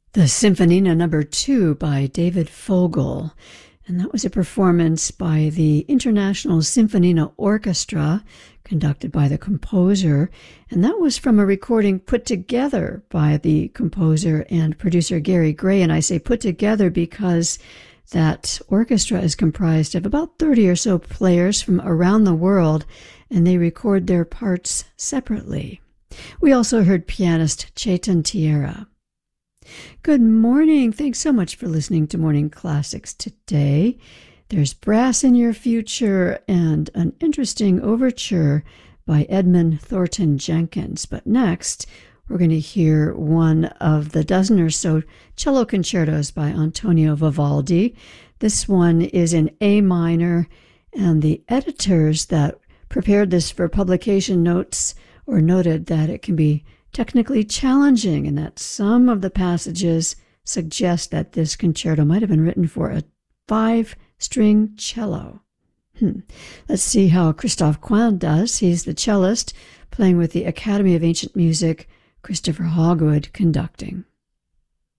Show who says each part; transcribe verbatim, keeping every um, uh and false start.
Speaker 1: The Sinfonina Number Two by David Fogel, and that was a performance by the International Sinfonina Orchestra, conducted by the composer, and that was from a recording put together by the composer and producer Gary Gray. And I say put together because that orchestra is comprised of about thirty or so players from around the world, and they record their parts separately. We also heard pianist Chetan Tierra. Good morning. Thanks so much for listening to Morning Classics today. There's Brass in Your Future and an interesting overture by Edmund Thornton Jenkins. But next, we're going to hear one of the dozen or so cello concertos by Antonio Vivaldi. This one is in A minor, and the editors that prepared this for publication notes or noted that it can be technically challenging and that some of the passages suggest that this concerto might have been written for a five-string cello. Hmm. Let's see how Christophe Coin does. He's the cellist playing with the Academy of Ancient Music, Christopher Hogwood conducting.